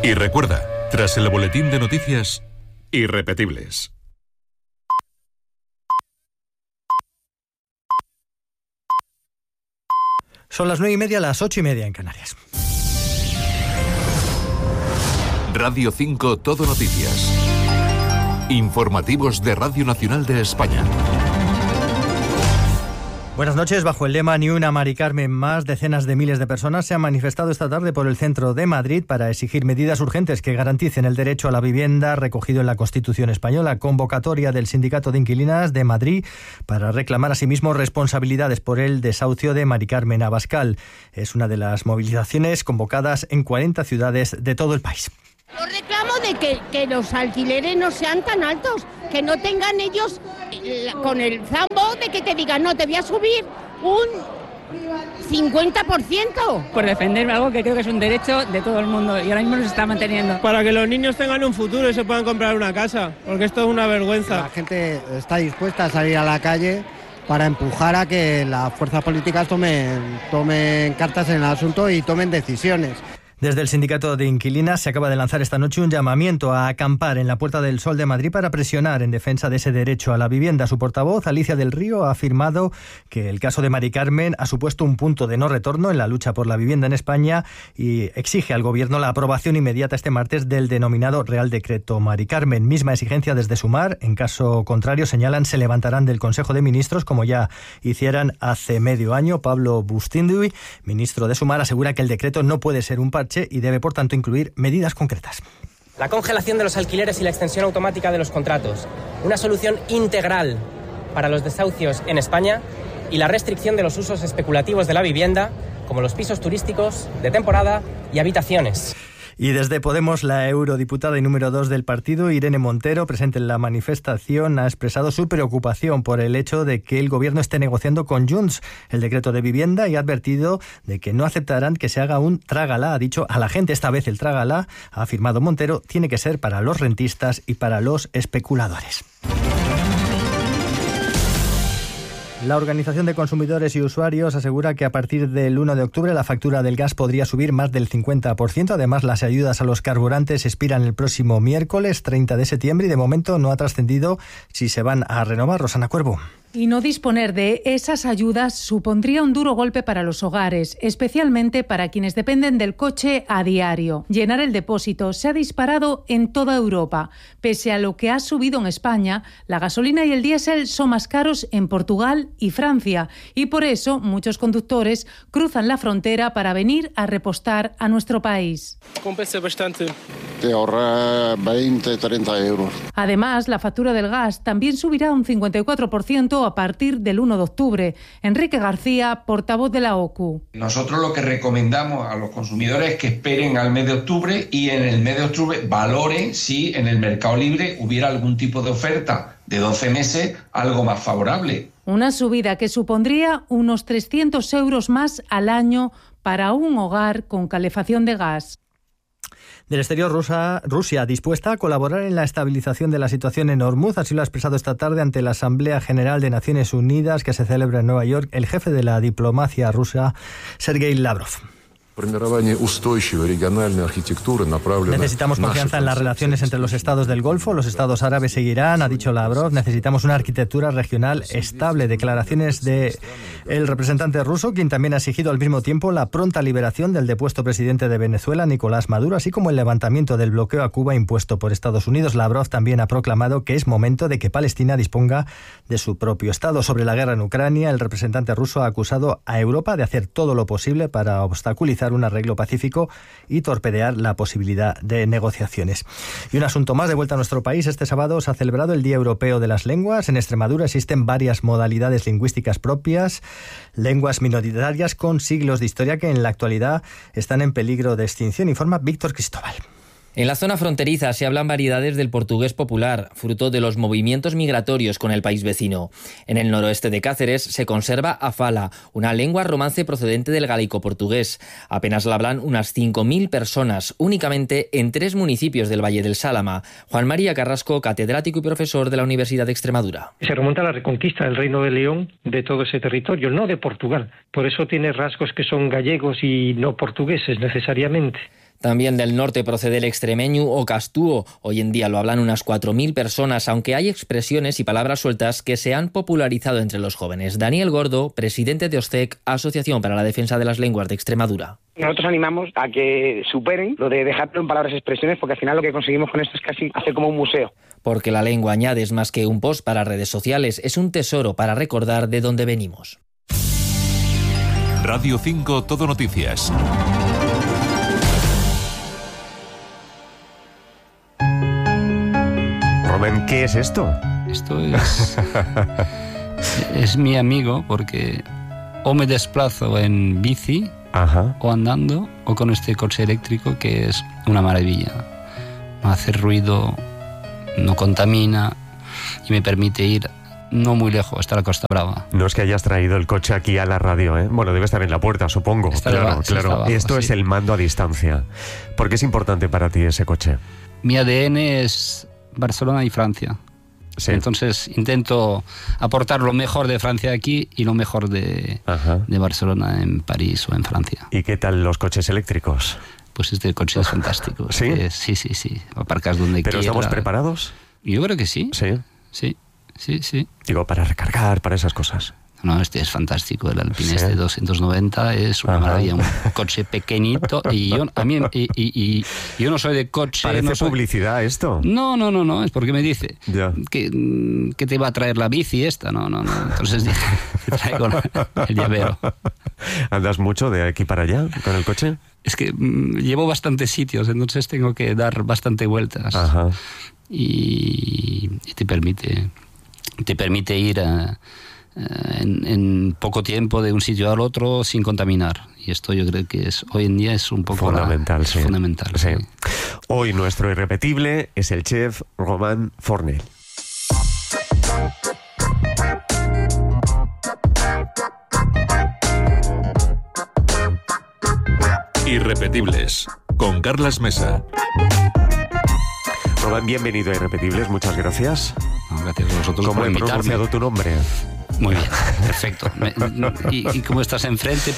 Y recuerda, tras el boletín de noticias, irrepetibles. Son las 9:30, las 8:30 en Canarias. Radio 5 Todo Noticias. Informativos de Radio Nacional de España. Buenas noches. Bajo el lema Ni una Mari Carmen más, decenas de miles de personas se han manifestado esta tarde por el centro de Madrid para exigir medidas urgentes que garanticen el derecho a la vivienda recogido en la Constitución española. Convocatoria del Sindicato de Inquilinas de Madrid para reclamar asimismo responsabilidades por el desahucio de Mari Carmen Abascal. Es una de las movilizaciones convocadas en 40 ciudades de todo el país. Yo reclamo de que los alquileres no sean tan altos, que no tengan ellos con el zambo de que te digan, no, te voy a subir un 50%. Por defender algo que creo que es un derecho de todo el mundo y ahora mismo no se está manteniendo. Para que los niños tengan un futuro y se puedan comprar una casa, porque esto es una vergüenza. La gente está dispuesta a salir a la calle para empujar a que las fuerzas políticas tomen cartas en el asunto y tomen decisiones. Desde el Sindicato de Inquilinas se acaba de lanzar esta noche un llamamiento a acampar en la Puerta del Sol de Madrid para presionar en defensa de ese derecho a la vivienda. Su portavoz, Alicia del Río, ha afirmado que el caso de Mari Carmen ha supuesto un punto de no retorno en la lucha por la vivienda en España y exige al Gobierno la aprobación inmediata este martes del denominado Real Decreto Mari Carmen. Misma exigencia desde Sumar. En caso contrario, señalan, se levantarán del Consejo de Ministros, como ya hicieran hace medio año. Pablo Bustinduy, ministro de Sumar, asegura que el decreto no puede ser un parche y debe, por tanto, incluir medidas concretas. La congelación de los alquileres y la extensión automática de los contratos, una solución integral para los desahucios en España y la restricción de los usos especulativos de la vivienda, como los pisos turísticos de temporada y habitaciones. Y desde Podemos, la eurodiputada y número 2 del partido, Irene Montero, presente en la manifestación, ha expresado su preocupación por el hecho de que el Gobierno esté negociando con Junts el decreto de vivienda y ha advertido de que no aceptarán que se haga un trágala. Ha dicho a la gente, esta vez el trágala, ha afirmado Montero, tiene que ser para los rentistas y para los especuladores. La Organización de Consumidores y Usuarios asegura que a partir del 1 de octubre la factura del gas podría subir más del 50%. Además, las ayudas a los carburantes expiran el próximo miércoles 30 de septiembre y de momento no ha trascendido si se van a renovar. Rosana Cuervo. Y no disponer de esas ayudas supondría un duro golpe para los hogares, especialmente para quienes dependen del coche a diario. Llenar el depósito se ha disparado en toda Europa. Pese a lo que ha subido en España, la gasolina y el diésel son más caros en Portugal y Francia. Y por eso muchos conductores cruzan la frontera para venir a repostar a nuestro país. Compensa bastante. Te ahorra 20, 30 euros. Además, la factura del gas también subirá un 54% a partir del 1 de octubre. Enrique García, portavoz de la OCU. Nosotros lo que recomendamos a los consumidores es que esperen al mes de octubre y en el mes de octubre valoren si en el mercado libre hubiera algún tipo de oferta de 12 meses algo más favorable. Una subida que supondría unos 300 euros más al año para un hogar con calefacción de gas. Del exterior, Rusia dispuesta a colaborar en la estabilización de la situación en Hormuz, así lo ha expresado esta tarde ante la Asamblea General de Naciones Unidas que se celebra en Nueva York el jefe de la diplomacia rusa, Sergei Lavrov. Necesitamos confianza en las relaciones entre los estados del Golfo, los estados árabes e Irán, ha dicho Lavrov. Necesitamos una arquitectura regional estable. Declaraciones del representante ruso, quien también ha exigido al mismo tiempo la pronta liberación del depuesto presidente de Venezuela, Nicolás Maduro, así como el levantamiento del bloqueo a Cuba impuesto por Estados Unidos. Lavrov también ha proclamado que es momento de que Palestina disponga de su propio estado. Sobre la guerra en Ucrania, el representante ruso ha acusado a Europa de hacer todo lo posible para obstaculizar un arreglo pacífico y torpedear la posibilidad de negociaciones. Y un asunto más, de vuelta a nuestro país. Este sábado se ha celebrado el Día Europeo de las Lenguas. En Extremadura existen varias modalidades lingüísticas propias, lenguas minoritarias con siglos de historia que en la actualidad están en peligro de extinción, informa Víctor Cristóbal. En la zona fronteriza se hablan variedades del portugués popular, fruto de los movimientos migratorios con el país vecino. En el noroeste de Cáceres se conserva a fala, una lengua romance procedente del gálico-portugués. Apenas la hablan unas 5.000 personas, únicamente en 3 municipios del Valle del Sálama. Juan María Carrasco, catedrático y profesor de la Universidad de Extremadura. Se remonta a la reconquista del Reino de León de todo ese territorio, no de Portugal. Por eso tiene rasgos que son gallegos y no portugueses necesariamente. También del norte procede el extremeño o castúo. Hoy en día lo hablan unas 4.000 personas, aunque hay expresiones y palabras sueltas que se han popularizado entre los jóvenes. Daniel Gordo, presidente de OSCEC, Asociación para la Defensa de las Lenguas de Extremadura. Nosotros animamos a que superen lo de dejarlo en palabras y expresiones, porque al final lo que conseguimos con esto es casi hacer como un museo. Porque la lengua, añade, es más que un post para redes sociales, es un tesoro para recordar de dónde venimos. Radio 5 Todo Noticias. Rubén, ¿qué es esto? Esto es mi amigo, porque o me desplazo en bici, o andando, o con este coche eléctrico, que es una maravilla. No hace ruido, no contamina y me permite ir no muy lejos, hasta la Costa Brava. No es que hayas traído el coche aquí a la radio, ¿eh? Bueno, debe estar en la puerta, supongo. Claro. Esto es el mando a distancia. ¿Por qué es importante para ti ese coche? Mi ADN es Barcelona y Francia. Sí. Entonces intento aportar lo mejor de Francia aquí y lo mejor de Barcelona en París o en Francia. ¿Y qué tal los coches eléctricos? Pues este coche es fantástico. ¿Sí? Sí. Aparcas donde ¿Pero quiera. estamos preparados? Yo creo que sí. Sí. Digo, para recargar, para esas cosas. No, este es fantástico. El Alpine este 290 es una maravilla, un coche pequeñito. Y yo no soy de coche. Parece publicidad esto. No, es porque me dice que te va a traer la bici esta. No. Entonces dije, te traigo el llavero. ¿Andas mucho de aquí para allá con el coche? Es que llevo bastantes sitios, entonces tengo que dar bastante vueltas. Y te permite ir en poco tiempo de un sitio al otro sin contaminar. Y esto yo creo que hoy en día es un poco fundamental. Fundamental. Sí. Hoy nuestro irrepetible es el chef Romain Fournel. Irrepetibles, con Carlas Mesa. Romain, bienvenido a Irrepetibles, muchas gracias. Gracias a vosotros por invitarme. ¿Cómo he pronunciado tu nombre? Muy bien, perfecto. Y como estás enfrente,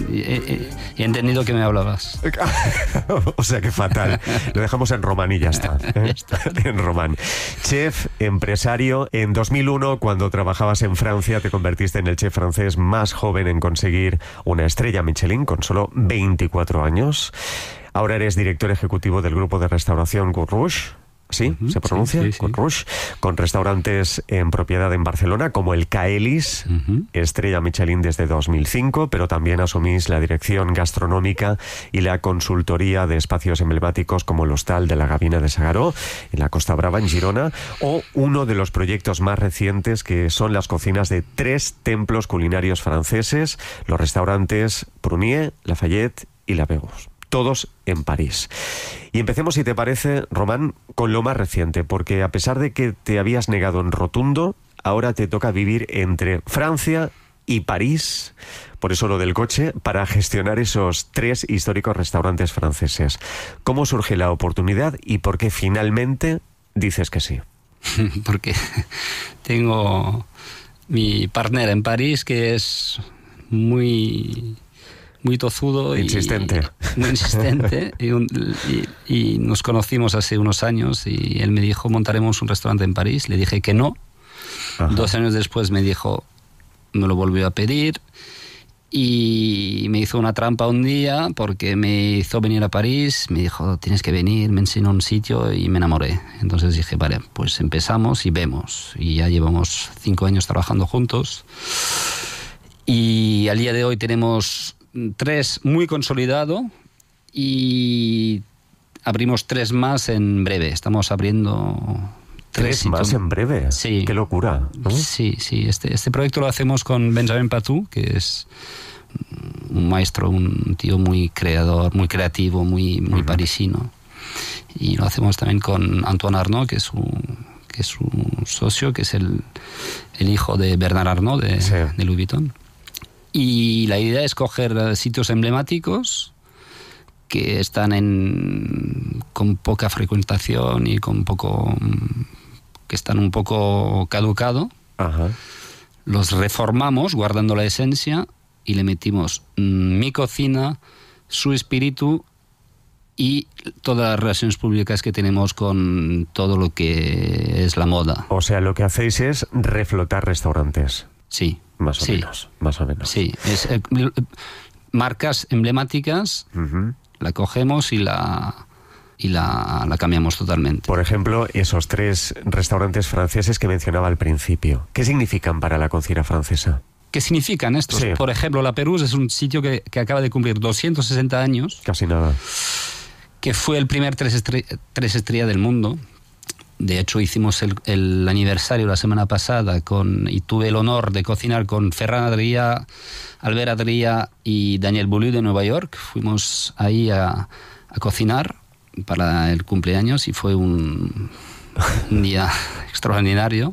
he entendido que me hablabas. O sea que fatal. Lo dejamos en román y ya está. En román. Chef, empresario. En 2001, cuando trabajabas en Francia, te convertiste en el chef francés más joven en conseguir una estrella Michelin con solo 24 años. Ahora eres director ejecutivo del grupo de restauración Côte Rouge. ¿Sí? ¿Se pronuncia? Sí. Côte Rouge, con restaurantes en propiedad en Barcelona como el Caelis, estrella Michelin desde 2005, pero también asumís la dirección gastronómica y la consultoría de espacios emblemáticos como el Hostal de la Gavina de S'Agaró, en la Costa Brava, en Girona, o uno de los proyectos más recientes que son las cocinas de 3 templos culinarios franceses, los restaurantes Prunier, Lafayette y La Pérouse. Todos en París. Y empecemos, si te parece, Román, con lo más reciente, porque a pesar de que te habías negado en rotundo, ahora te toca vivir entre Francia y París, por eso lo del coche, para gestionar esos 3 históricos restaurantes franceses. ¿Cómo surge la oportunidad y por qué finalmente dices que sí? Porque tengo mi partner en París que es muy tozudo insistente. Muy insistente y nos conocimos hace unos años y él me dijo montaremos un restaurante en París, le dije que no. 2 años después me dijo, me lo volvió a pedir y me hizo una trampa un día porque me hizo venir a París, me dijo tienes que venir, me enseñó un sitio y me enamoré. Entonces dije vale, pues empezamos y vemos, y ya llevamos 5 años trabajando juntos y al día de hoy tenemos 3 muy consolidado y abrimos 3 más en breve. Estamos abriendo 3 más en breve. Sí. Qué locura, ¿no? Sí. Este proyecto lo hacemos con Benjamin Patou, que es un maestro, un tío muy creador, muy creativo, muy parisino. Y lo hacemos también con Antoine Arnaud, que es un socio, que es el hijo de Bernard Arnault de Louis Vuitton. Y la idea es coger sitios emblemáticos que están con poca frecuentación y que están un poco caducado. Los reformamos guardando la esencia y le metimos mi cocina, su espíritu y todas las relaciones públicas que tenemos con todo lo que es la moda. O sea, lo que hacéis es reflotar restaurantes. Sí. Más o menos. Sí, marcas emblemáticas, la cogemos y la cambiamos totalmente. Por ejemplo, esos 3 restaurantes franceses que mencionaba al principio. ¿Qué significan para la cocina francesa? ¿Qué significan estos? Sí. Por ejemplo, La Pérouse es un sitio que acaba de cumplir 260 años. Casi nada. Que fue el primer 3 estrellas del mundo. De hecho, hicimos el aniversario la semana pasada y tuve el honor de cocinar con Ferran Adrià, Albert Adrià y Daniel Boulud de Nueva York. Fuimos ahí a cocinar para el cumpleaños y fue un día extraordinario.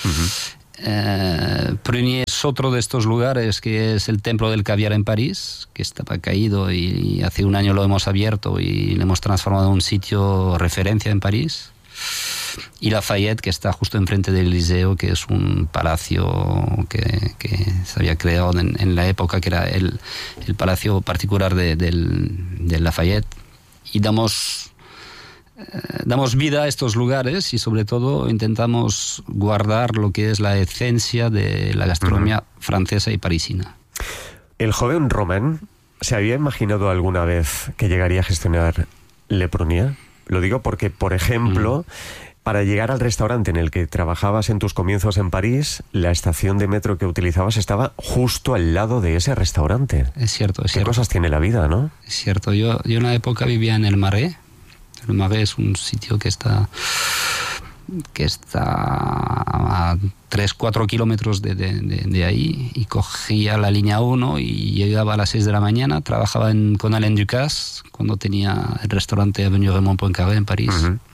Prunier es otro de estos lugares, que es el Templo del Caviar en París, que estaba caído y hace un año lo hemos abierto y lo hemos transformado en un sitio referencia en París. Y Lafayette, que está justo enfrente del Eliseo, que es un palacio que se había creado en la época, que era el palacio particular de Lafayette. Y damos vida a estos lugares y sobre todo intentamos guardar lo que es la esencia de la gastronomía francesa y parisina. ¿El joven Romain se había imaginado alguna vez que llegaría a gestionar Le Prunier? Lo digo porque, por ejemplo, para llegar al restaurante en el que trabajabas en tus comienzos en París, la estación de metro que utilizabas estaba justo al lado de ese restaurante. Es cierto. ¿Qué cosas tiene la vida, no? Es cierto. Yo en la época vivía en el Marais. El Marais es un sitio que está a 3-4 kilómetros de ahí, y cogía la línea 1 y llegaba a las 6 de la mañana. Trabajaba con Alain Ducasse cuando tenía el restaurante Avenue Raymond Poincaré en París.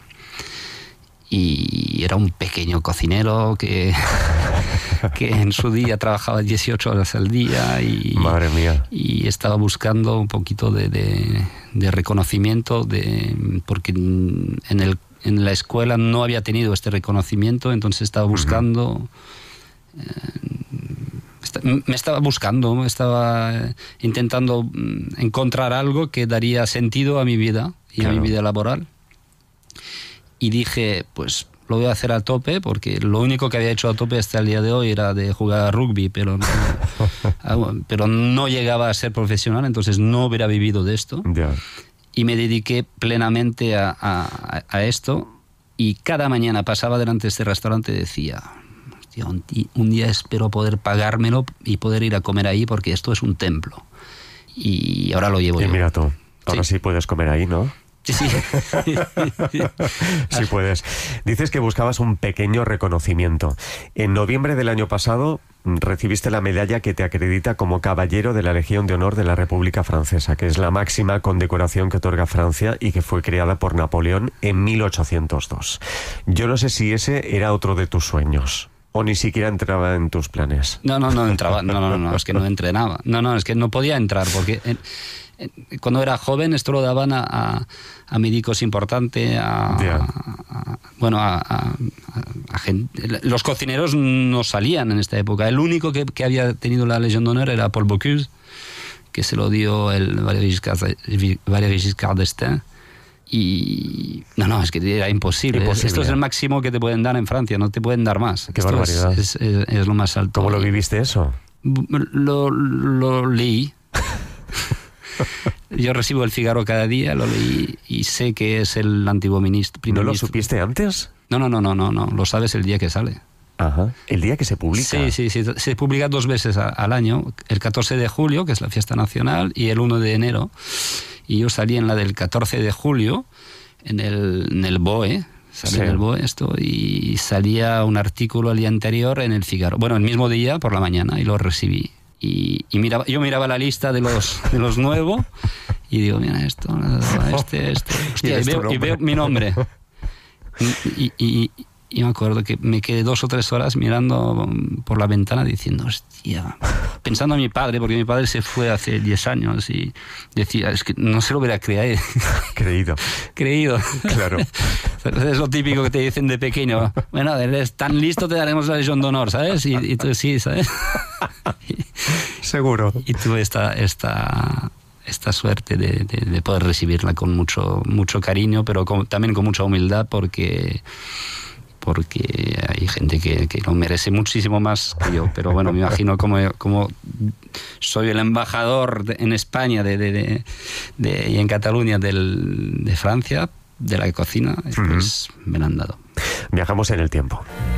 Y era un pequeño cocinero que en su día trabajaba 18 horas al día Madre mía. Y estaba buscando un poquito de reconocimiento, porque en la escuela no había tenido este reconocimiento, entonces estaba buscando... estaba intentando encontrar algo que daría sentido a mi vida y a mi vida laboral. Y dije, pues lo voy a hacer a tope, porque lo único que había hecho a tope hasta el día de hoy era de jugar a rugby, pero no llegaba a ser profesional, entonces no hubiera vivido de esto. Y me dediqué plenamente a esto, y cada mañana pasaba delante de este restaurante y decía, hostia, un día espero poder pagármelo y poder ir a comer ahí, porque esto es un templo. Y ahora lo llevo yo. Y mira tú, ahora sí puedes comer ahí, ¿no? Sí. Sí puedes. Dices que buscabas un pequeño reconocimiento. En noviembre del año pasado recibiste la medalla que te acredita como Caballero de la Legión de Honor de la República Francesa, que es la máxima condecoración que otorga Francia y que fue creada por Napoleón en 1802. Yo no sé si ese era otro de tus sueños. ¿O ni siquiera entraba en tus planes? No entraba. No, es que no entrenaba. No, es que no podía entrar, porque cuando era joven esto lo daban a médicos importantes, a gente. Los cocineros no salían en esta época. El único que había tenido la Legión de Honor era Paul Bocuse, que se lo dio el Valéry Giscard d'Estaing. Y no, es que era imposible. Esto es el máximo que te pueden dar en Francia, no te pueden dar más. Qué barbaridad. Es lo más alto. ¿Cómo lo viviste eso? Lo leí. Yo recibo el Figaro cada día, lo leí y sé que es el antiguo primer ministro. ¿No lo supiste antes? No, lo sabes el día que sale. Ajá, el día que se publica. Sí, se publica 2 veces al año, el 14 de julio, que es la fiesta nacional, y el 1 de enero. Y yo salí en la del 14 de julio, en el BOE, en el BOE y salía un artículo al día anterior en el Figaro. Bueno, el mismo día por la mañana, y lo recibí. Y yo miraba la lista de los nuevos y digo, mira esto, este. Hostia, y veo mi nombre. Y me acuerdo que me quedé 2 o 3 horas mirando por la ventana diciendo, hostia, pensando en mi padre, porque mi padre se fue hace 10 años y decía, es que no se lo hubiera creído. Creído. Claro. Es lo típico que te dicen de pequeño. Bueno, eres tan listo, te daremos la Legión de Honor, ¿sabes? Y tú sí, ¿sabes? Seguro. Y tuve esta esta suerte de poder recibirla con mucho cariño, pero también con mucha humildad, porque hay gente que lo merece muchísimo más que yo. Pero bueno, me imagino como soy el embajador en España y en Cataluña de Francia, de la cocina, pues me la han dado. Viajamos en el tiempo.